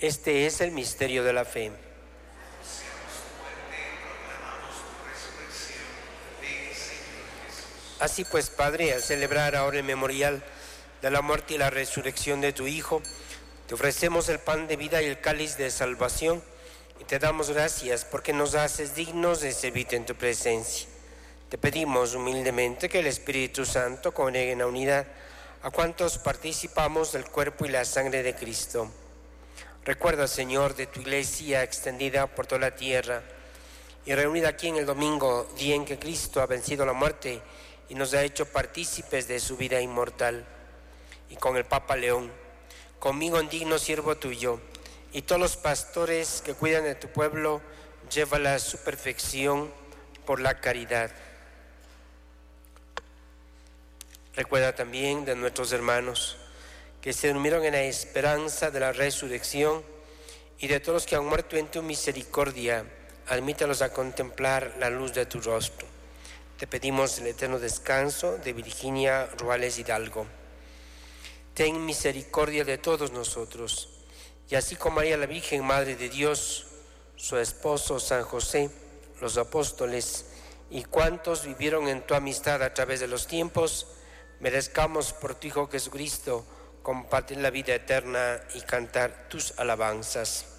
Este es el misterio de la fe. Así pues, Padre, al celebrar ahora el memorial de la muerte y la resurrección de tu Hijo, te ofrecemos el pan de vida y el cáliz de salvación y te damos gracias porque nos haces dignos de servirte en tu presencia. Te pedimos humildemente que el Espíritu Santo congregue en la unidad a cuantos participamos del cuerpo y la sangre de Cristo. Recuerda, Señor, de tu iglesia extendida por toda la tierra y reunida aquí en el domingo, día en que Cristo ha vencido la muerte y nos ha hecho partícipes de su vida inmortal. Y con el Papa León, conmigo en digno siervo tuyo, y todos los pastores que cuidan de tu pueblo, llévala a su perfección por la caridad. Recuerda también de nuestros hermanos que se durmieron en la esperanza de la resurrección y de todos los que han muerto en tu misericordia, admítalos a contemplar la luz de tu rostro. Te pedimos el eterno descanso de Virginia Ruales Hidalgo. Ten misericordia de todos nosotros, y así como María la Virgen, Madre de Dios, su esposo San José, los apóstoles y cuantos vivieron en tu amistad a través de los tiempos, merezcamos por tu Hijo Jesucristo compartir la vida eterna y cantar tus alabanzas.